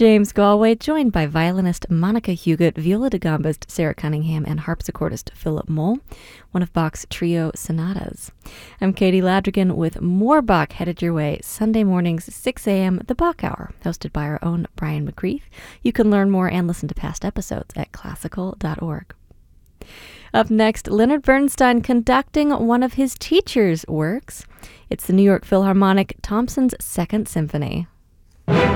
James Galway, joined by violinist Monica Huguet, viola da gambist Sarah Cunningham, and harpsichordist Philip Moll, one of Bach's trio sonatas. I'm Katie Ladrigan with more Bach headed your way Sunday mornings, 6 a.m., The Bach Hour, hosted by our own Brian McCreath. You can learn more and listen to past episodes at classical.org. Up next, Leonard Bernstein conducting one of his teacher's works. It's the New York Philharmonic Thompson's Second Symphony.